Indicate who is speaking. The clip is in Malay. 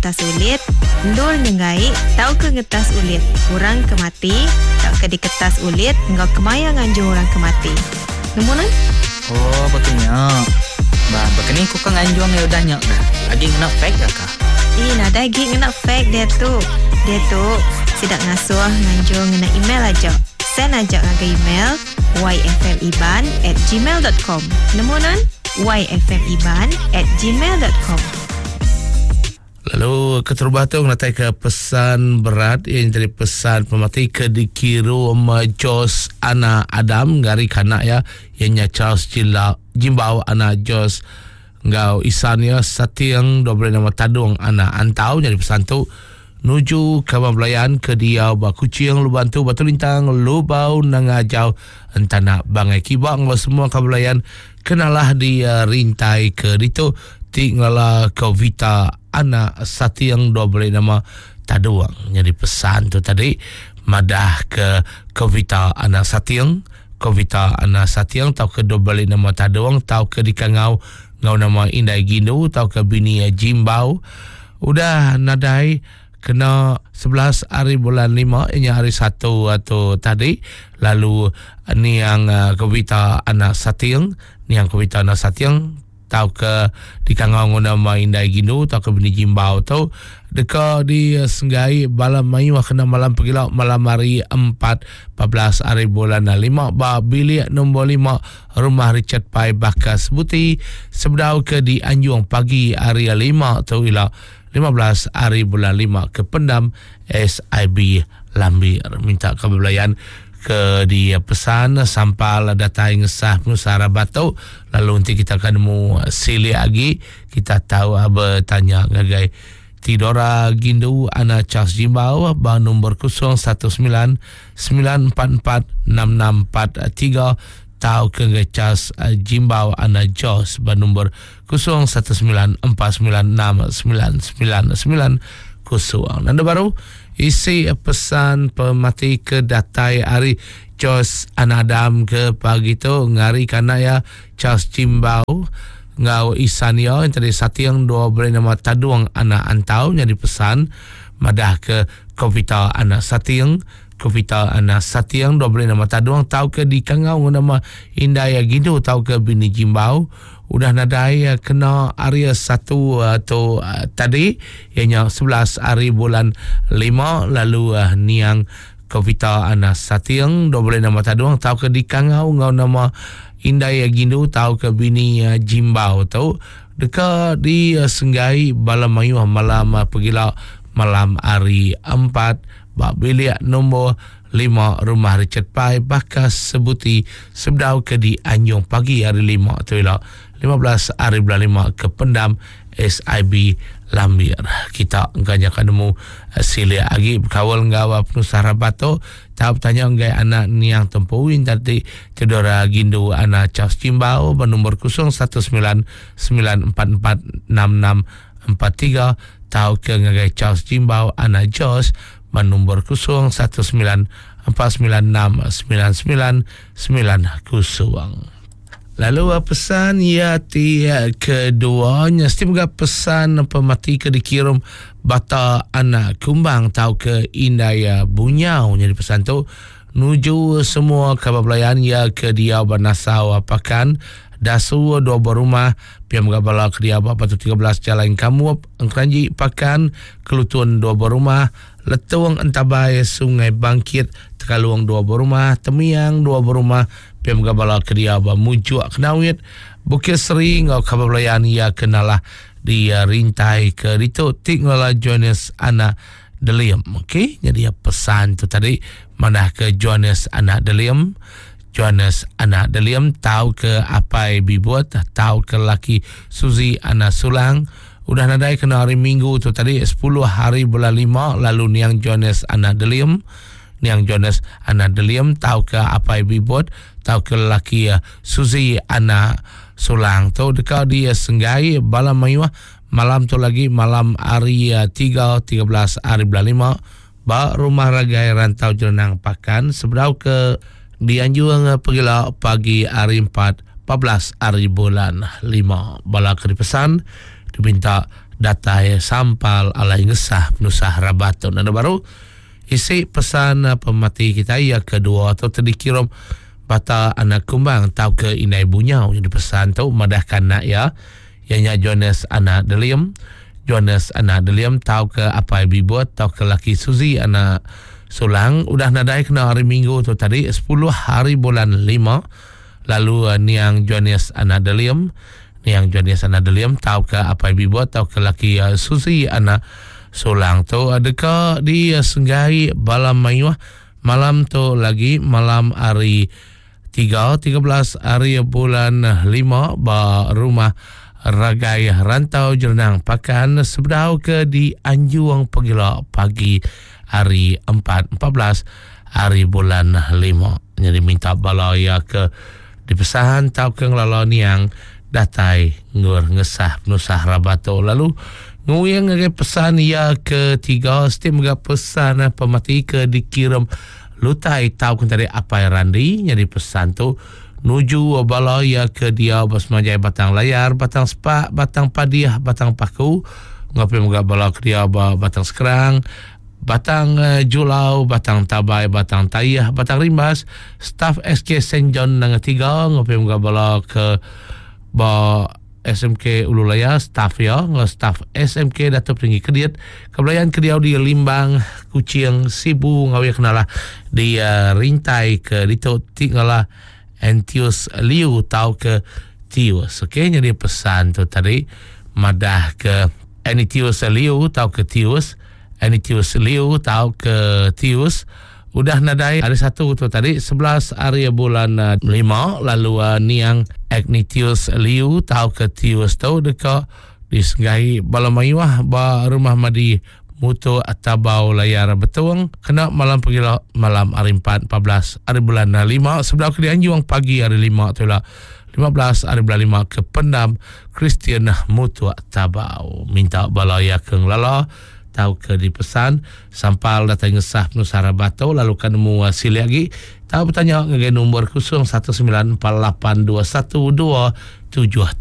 Speaker 1: ngetas ulit, lur nyengai, tau ke ngetas ulit, orang kemati, tau ke di kertas ulit, ngau kemaya nganjung orang kemati. Nemunan?
Speaker 2: Oh, betulnya. Bah, begini kau kan nganjung ya udah nyak dah. Lagi kena fake dah kah?
Speaker 1: Nah, lagi kena fake dia tu. Dia tu sidak ngasuh nganjung ngena email aja. Send aja ngaga email yfmiban@gmail.com. Nemunan? yfmiban@gmail.com.
Speaker 3: Lalu keterbatung natai ke pesan berat yang jadi pesan pemati ke dikirim Jos Ana Adam ngari kanak ya ianya Charles Jimbau Ana Jos ngau isannya Satiang 12 nama tadung Ana Antau jadi pesan tu nuju ke Belayan ke Diau Bakucing Lubantu Batu Lintang Lubau Nangajau entana Bangai Kibang semua ke Belayan kenalah dia rintai ke ditu tinggalah ke Vita Ana Satiang 12 nama taduang. Jadi pesan tu tadi madah ke Vita Ana Satiang, Vita Ana Satiang tau ke 12 nama taduang, tau ke dikangau ngau nama Indai Gindu, tau ke bini Jimbau. Udah nadai kena 11 hari bulan 5 ini hari 1 atau tadi. Lalu ni yang Vita Ana Satiang, tau ke dikangau nama Indai Gindu, tau ke bini Jimbau tau deka di senggai balam mayu kena malam pergilau malam hari 14 hari bulan 5 ba bilik nombor 5 rumah Richard Pai Bakas Buti sebedau ke di Anjung pagi hari 5 tau ila 15 hari bulan 5 ke pendam SIB Lambir minta kebelayan ke dia pesan sampal data yang sah penusara batu lalu nanti kita akan sili lagi kita tahu apa tanya ngagai Tidora Gindu Ana Charles Jimbau bah nombor 0199446643 tahu ke ngagai Charles Jimbau Ana Jos bah nombor 0194969999 Nanda baru isi pesan pemati ke datai hari Jos Anadam ke pagi tu ngari kana ya Charles Jimbau ngau isanio yang tadi Satiang 12 nama taduang Ana Antau jadi pesan madah ke Vita Ana Satiang 12 nama taduang tau ke di kangau nama Indai Gindu tau ke bini Jimbau udah nadai kena area 1 atau tadi ianya 11 hari bulan 5 lalu niang Vita Ana Satiang 12 nama taduang tau ke di kangau ngau nama Indai Gindu tau ke bini Jimbau tau deka di senggai balam mayu malam pergilau malam hari 4 bak bilik nombor 5 rumah Richard Pai Bakas Sebuti sebedau ke di Anjung pagi hari 5 tu ila 15 hari bulan 5 ke pendam SIB Lambir kita engkanya kanemu sili lagi berkawal ngawa penusara batu tahap tanya ngai anak ni yang tempuin tadi Tidora Gindu Ana Charles Jimbau bernombor 0199446643 tahu ke ngai Charles Jimbau Ana Jos bernombor 0194969990. Lalu pesan yati keduanya semoga pesan pemati ke dikirim bata anak kumbang tahu ke Indai Bunyau jadi pesan tu nuju semua kebelayan ya ke dia Banasau apakan dasu 2 rumah piam gabala ke dia batu 13 jalan kamu engkranji pakan kelutuan 2 rumah letuang entabai sungai bangkit tekaluang 2 rumah temiang 2 rumah piam gabala ke dia mujuk kenawit Bukit Seri ngau kabelayan ya kenalah dia rintai ke itu tinggal Jonas Ana Delium okey jadi pesan tu tadi mana ke Jonas Ana Delium tahu ke apa dibuat tahu ke laki Suzy Ana Sulang udah nadai kena hari Minggu tu tadi 10 hari bulan 5 lalu niang Jonas Ana Delium tahu ke apa dibuat tahu ke laki Suzy Ana Sulang tu dekat dia senggai balam mayuah malam tu lagi malam hari 13 hari bulan 5 ba rumah ragai rantau Jerenang Pakan sebedau ke dianjung pergilah pagi hari 14 hari bulan 5 bala ke pesan diminta datai sampal alai ngesah penusah rabato. Nanda baru isi pesan pemati kita ia kedua atau terdikirom bata anak kumbang tau ke inai bunyau yang dipesan tu madahkan nak ya ianya Jonas anak Delium tau ke apa bibot tau ke laki Suzy anak Sulang udah nadai kena hari Minggu tu tadi 10 hari bulan 5 lalu niang Jonas anak Delium tau ke apa bibot tau ke laki Suzy anak Sulang tu adakah di Senggai Balam Mayuah malam tu lagi malam hari 13 hari bulan 5 ba rumah Ragai Rantau Jernang Pakan sebedau ke di Anjuang Pegila pagi hari 14 hari bulan 5. Jadi minta balaya ke dipesahan tau ke ngelalani yang datai ngur ngesah penusah rabato. Lalu nguyang ngake pesan ya ketiga setiap mga pesan pemati ke dikirim lutai tau kan tadi apa yang randi jadi pesan tu nuju balaya ke dia bas majai batang layar batang sepak batang padiah batang paku ngapi mga bala ke dia batang sekerang batang julau batang tabai batang tayah batang rimbas staff SK St. John nang tiga ngapi mga bala ke ba SMK Ululaya staff ya staff SMK Datuk Tinggi Kediat kebelayan kediau di Limbang Kucing Sibu ngawi kenala di Rintai ke dito tinggalah Entius Liu tau ke Tius. Okey jadi pesan tu tadi madah ke Entius Liu tau ke Tius udah nadai hari satu tu tadi 11 hari bulan 5 lalu niang Ignatius Liu tau ke Tius tu dekat di Senggai Balam Mayuah ba rumah Madi Mutu Atabau Layar Betuang kena malam pagi malam hari 14 hari bulan 5 sebelah ke Anjuang pagi hari 5 tu lah 15 hari bulan 5 ke Pendam Kristian Mutu Atabau minta balaya keng lala tau ke dipesan sampal datang ngesah penusara bato lalu kan nemu hasil lagi tahu bertanya ngagai nombor 0194821273